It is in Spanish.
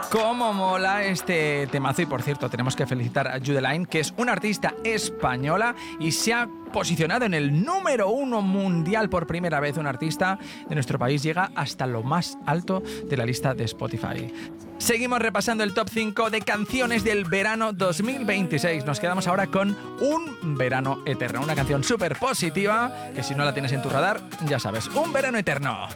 Cómo mola este temazo. Y por cierto, tenemos que felicitar a Judeline, que es una artista española y se ha posicionado en el número 1 mundial por primera vez. Un artista de nuestro país llega hasta lo más alto de la lista de Spotify. Seguimos repasando el top 5 de canciones del verano 2026. Nos quedamos ahora con Un verano eterno, una canción súper positiva que si no la tienes en tu radar, ya sabes, Un verano eterno.